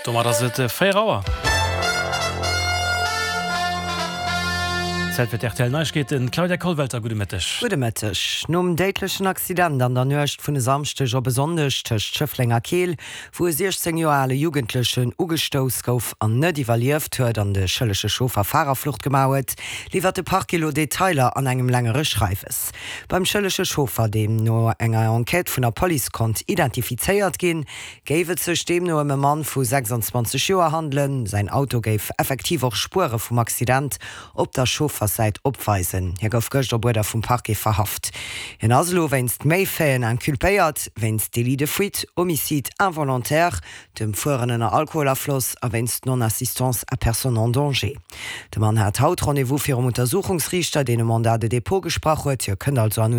Thomas, das ist 4 Uhr. Zeit für RTL Neuigkeit in Claudia Kohlwelter. Gute Mittag. Gute Mittag. Nom deitlichen Accident an der Nöcht vun de Samsteg besonders tcht Schëfflinger Keel, wo 16 Joale Jugendlichen ugestoos gouf an net evaluiert huet an de schëllesche Schofer Fahrerflucht gemauet, liefert de paar Kilo Detailer an engem längere Schreifes. Beim schëllesche Schofer, dem no enger Enquete vun der Police kont identifizeiert gin, géiwet sech dem no em Mann vu 26 Joer handeln. Sein Auto géif effektiv auch Spure vum Accident op der Schofer seit opweisen. Hier gouf gëcht der Bruder vum Parke verhaft. In Aslo wennst méifäen enkulpéiert, wennst Délit de fuite, Homicide involontaire, dem fuhrenden Alkoholafloss a wennst Non-Assistance à Personne en Danger. De Mann hat haut Rendezvous fir Untersuchungsrichter, den Mandat de Depot gesprochen huet. Ihr könnt also an